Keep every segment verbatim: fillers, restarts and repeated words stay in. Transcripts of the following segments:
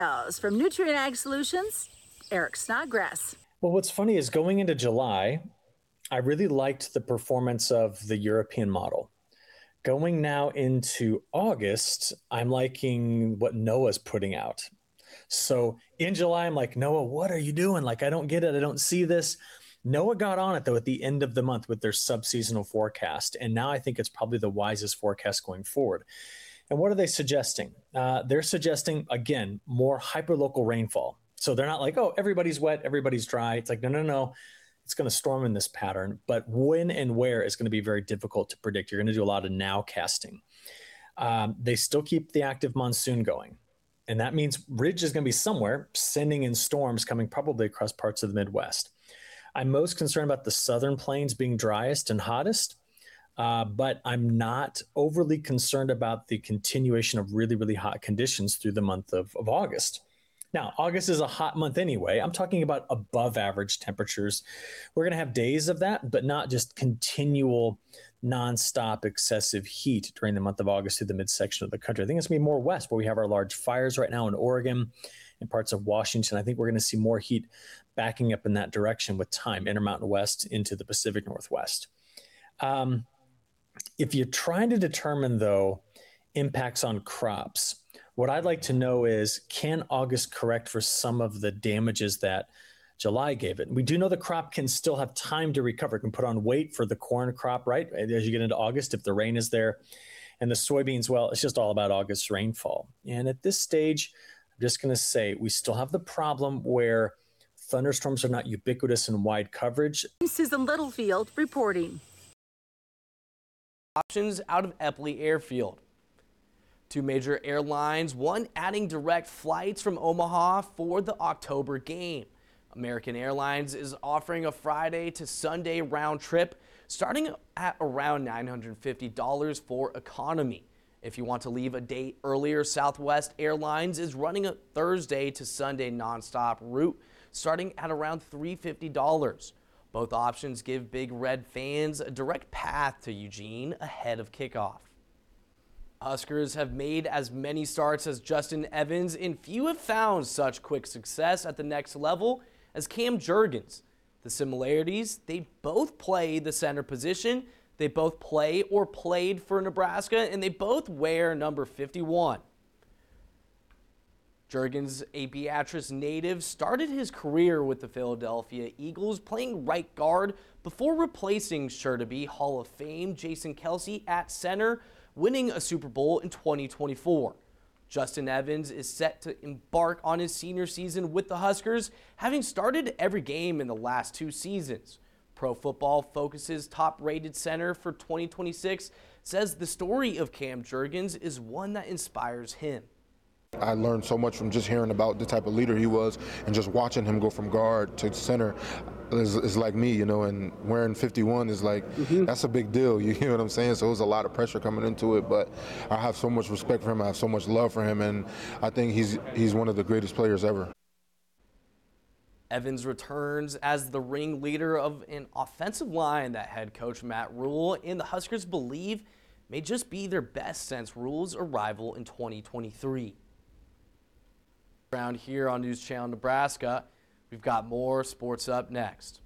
From Nutrient Ag Solutions, Eric Snodgrass. Well, what's funny is going into July, I really liked the performance of the European model. Going now into August, I'm liking what NOAA's putting out. So in July, I'm like, NOAA, what are you doing? Like, I don't get it. I don't see this. NOAA got on it, though, at the end of the month with their subseasonal forecast. And now I think it's probably the wisest forecast going forward. And what are they suggesting? Uh, they're suggesting, again, more hyperlocal rainfall. So they're not like, oh, everybody's wet, everybody's dry. It's like, no, no, no. It's going to storm in this pattern. But when and where is going to be very difficult to predict. You're going to do a lot of nowcasting. Um, they still keep the active monsoon going. And that means ridge is going to be somewhere sending in storms coming probably across parts of the Midwest. I'm most concerned about the southern plains being driest and hottest. Uh, but I'm not overly concerned about the continuation of really, really hot conditions through the month of, of August. Now, August is a hot month anyway. I'm talking about above average temperatures. We're going to have days of that, but not just continual, nonstop, excessive heat during the month of August through the midsection of the country. I think it's going to be more west where we have our large fires right now in Oregon and parts of Washington. I think we're going to see more heat backing up in that direction with time, Intermountain West into the Pacific Northwest. Um, If you're trying to determine, though, impacts on crops, what I'd like to know is, can August correct for some of the damages that July gave it? We do know the crop can still have time to recover. It can put on weight for the corn crop, right? As you get into August, if the rain is there. And the soybeans, well, it's just all about August rainfall. And at this stage, I'm just going to say we still have the problem where thunderstorms are not ubiquitous in wide coverage. Susan Littlefield reporting. Options out of Eppley Airfield. Two major airlines, one adding direct flights from Omaha for the October game. American Airlines is offering a Friday to Sunday round trip starting at around nine hundred fifty dollars for economy. If you want to leave a day earlier, Southwest Airlines is running a Thursday to Sunday nonstop route starting at around three hundred fifty dollars. Both options give Big Red fans a direct path to Eugene ahead of kickoff. Huskers have made as many starts as Justin Evans, and few have found such quick success at the next level as Cam Jurgens. The similarities, they both play the center position, they both play or played for Nebraska, and they both wear number fifty-one. Jurgens, a Beatrice native, started his career with the Philadelphia Eagles playing right guard before replacing sure-to-be Hall of Fame Jason Kelce at center, winning a Super Bowl in twenty twenty-four. Justin Evans is set to embark on his senior season with the Huskers, having started every game in the last two seasons. Pro Football Focus's top-rated center for twenty twenty-six says the story of Cam Jurgens is one that inspires him. I learned so much from just hearing about the type of leader he was, and just watching him go from guard to center is, is like me, you know, and wearing fifty-one is like, mm-hmm. That's a big deal, you hear what I'm saying? So it was a lot of pressure coming into it, but I have so much respect for him, I have so much love for him, and I think he's, he's one of the greatest players ever. Evans returns as the ringleader of an offensive line that head coach Matt Rhule and the Huskers believe may just be their best since Rhule's arrival in twenty twenty-three. Around here on News Channel Nebraska, we've got more sports up next.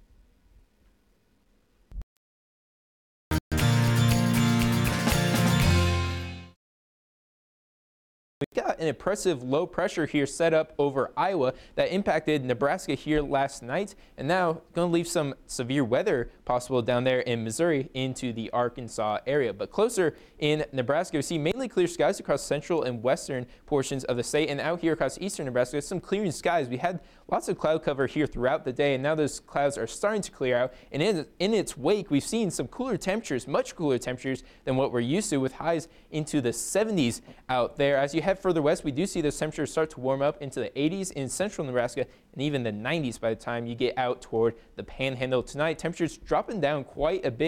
We've got an impressive low pressure here set up over Iowa that impacted Nebraska here last night, and now going to leave some severe weather possible down there in Missouri into the Arkansas area. But closer in Nebraska, we see mainly clear skies across central and western portions of the state, and out here across eastern Nebraska, some clearing skies. We had lots of cloud cover here throughout the day, and now those clouds are starting to clear out, and in, in its wake, we've seen some cooler temperatures, much cooler temperatures than what we're used to, with highs into the seventies out there. As you head further west, we do see those temperatures start to warm up into the eighties in central Nebraska and even the nineties by the time you get out toward the Panhandle tonight. Temperatures dropping down quite a bit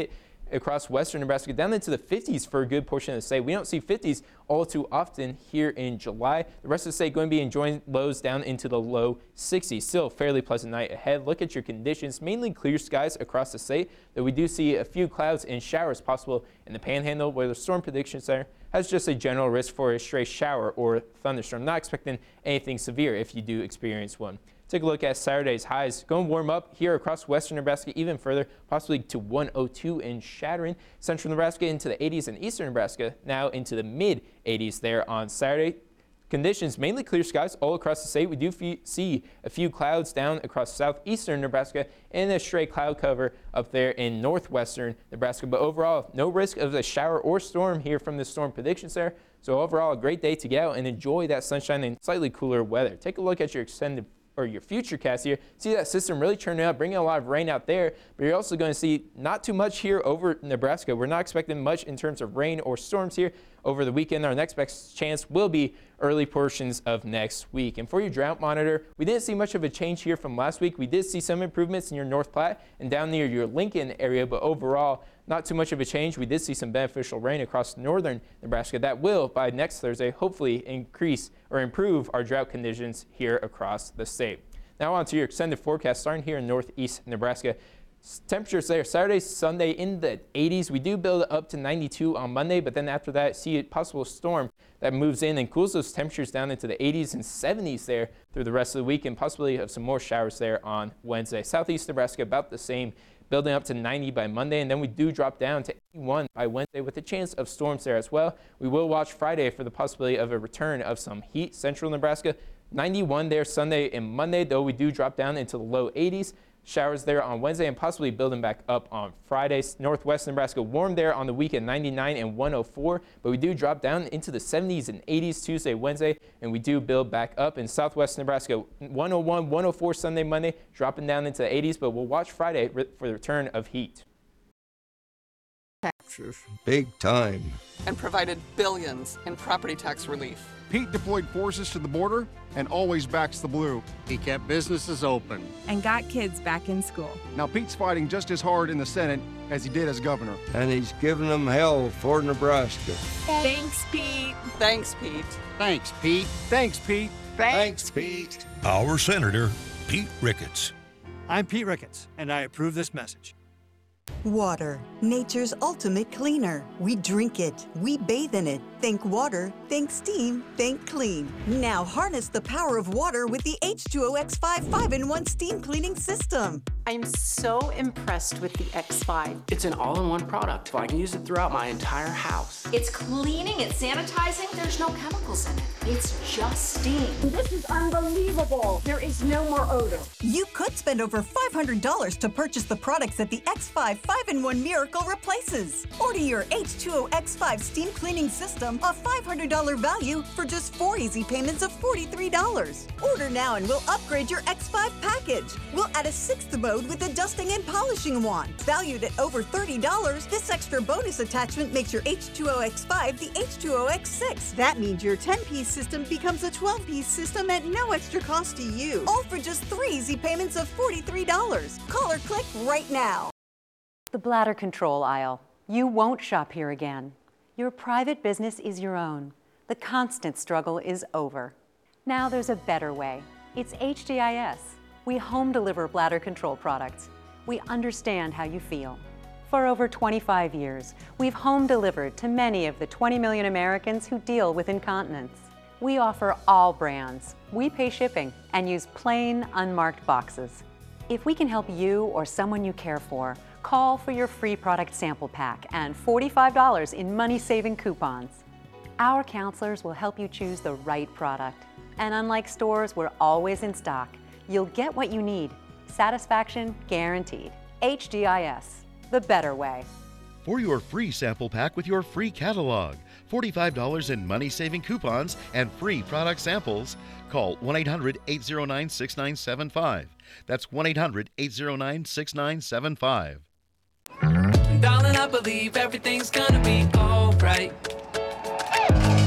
across western Nebraska down into the fifties for a good portion of the state. We don't see fifties all too often here in July. The rest of the state going to be enjoying lows down into the low sixties. Still a fairly pleasant night ahead. Look at your conditions, mainly clear skies across the state, though we do see a few clouds and showers possible in the Panhandle, where the Storm Prediction Center has just a general risk for a stray shower or thunderstorm. Not expecting anything severe if you do experience one. Take a look at Saturday's highs. Going to warm up here across western Nebraska even further, possibly to one oh two in Shattering. Central Nebraska into the eighties, and eastern Nebraska now into the mid eighties there on Saturday. Conditions, mainly clear skies all across the state. We do f see a few clouds down across southeastern Nebraska and a stray cloud cover up there in northwestern Nebraska. But overall, no risk of a shower or storm here from the Storm Prediction Center. So overall, a great day to get out and enjoy that sunshine and slightly cooler weather. Take a look at your extended or your future cast here. See that system really churning out, bringing a lot of rain out there, but you're also going to see not too much here over Nebraska. We're not expecting much in terms of rain or storms here over the weekend. Our next best chance will be early portions of next week. And for your drought monitor, we didn't see much of a change here from last week. We did see some improvements in your North Platte and down near your Lincoln area, but overall, not too much of a change. We did see some beneficial rain across northern Nebraska that will, by next Thursday, hopefully increase or improve our drought conditions here across the state. Now on to your extended forecast, starting here in northeast Nebraska. Temperatures there Saturday, Sunday in the eighties. We do build up to ninety-two on Monday, but then after that, see a possible storm that moves in and cools those temperatures down into the eighties and seventies there through the rest of the week, and possibly have some more showers there on Wednesday. Southeast Nebraska about the same, building up to ninety by Monday, and then we do drop down to eighty-one by Wednesday with a chance of storms there as well. We will watch Friday for the possibility of a return of some heat. Central Nebraska, ninety-one there Sunday and Monday, though we do drop down into the low eighties. Showers there on Wednesday and possibly building back up on Friday. Northwest Nebraska warm there on the weekend, ninety-nine and one oh four, but we do drop down into the seventies and eighties Tuesday, Wednesday, and we do build back up in Southwest Nebraska, one oh one, one oh four Sunday, Monday, dropping down into the eighties, but we'll watch Friday for the return of heat. Taxes, big time. And provided billions in property tax relief. Pete deployed forces to the border and always backs the blue. He kept businesses open and got kids back in school. Now Pete's fighting just as hard in the Senate as he did as governor. And he's giving them hell for Nebraska. Thanks, Pete. Thanks, Pete. Thanks, Pete. Thanks, Pete. Thanks, Pete. Our Senator, Pete Ricketts. I'm Pete Ricketts, and I approve this message. Water, nature's ultimate cleaner. We drink it, we bathe in it. Think water, think steam, think clean. Now harness the power of water with the H two O X five five in one steam cleaning system. I'm so impressed with the X five. It's an all-in-one product, so I can use it throughout my entire house. It's cleaning, it's sanitizing, there's no chemicals in it. It's just steam. This is unbelievable. There is no more odor. You could spend over five hundred dollars to purchase the products that the X five five in one Miracle replaces. Order your H two O X five steam cleaning system, a five hundred dollar value, for just four easy payments of forty-three dollars. Order now and we'll upgrade your X five package. We'll add a sixth mode with a dusting and polishing wand. Valued at over thirty dollars, this extra bonus attachment makes your H two O X five the H two O X six. That means your ten-piece system becomes a twelve-piece system at no extra cost to you. All for just three easy payments of forty-three dollars. Call or click right now. The bladder control aisle. You won't shop here again. Your private business is your own. The constant struggle is over. Now there's a better way. It's H D I S. We home deliver bladder control products. We understand how you feel. For over twenty-five years, we've home delivered to many of the twenty million Americans who deal with incontinence. We offer all brands. We pay shipping and use plain, unmarked boxes. If we can help you or someone you care for, call for your free product sample pack and forty-five dollars in money-saving coupons. Our counselors will help you choose the right product. And unlike stores, we're always in stock. You'll get what you need. Satisfaction guaranteed. H D I S, the better way. For your free sample pack with your free catalog, forty-five dollars in money-saving coupons, and free product samples, call one eight hundred, eight oh nine, six nine seven five. That's one eight hundred, eight oh nine, six nine seven five. Darling, I believe everything's gonna be alright.